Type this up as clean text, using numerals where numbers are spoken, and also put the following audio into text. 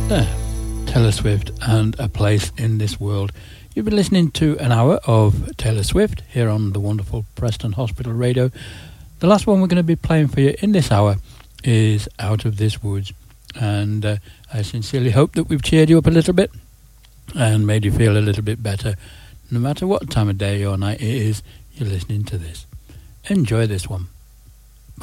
There, Taylor Swift and A Place in This World. You've been listening to an hour of Taylor Swift here on the wonderful Preston Hospital Radio. The last one we're going to be playing for you in this hour is Out of This Woods. And I sincerely hope that we've cheered you up a little bit and made you feel a little bit better. No matter what time of day or night it is, you're listening to this. Enjoy this one.